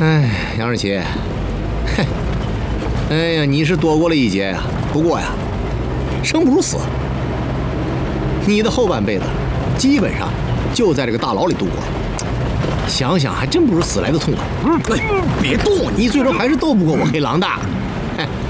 哎，杨二奇，嘿，哎呀，你是躲过了一劫呀。不过呀，生不如死。你的后半辈子基本上就在这个大牢里度过了。想想还真不如死来的痛快。别动，你最终还是斗不过我黑狼的。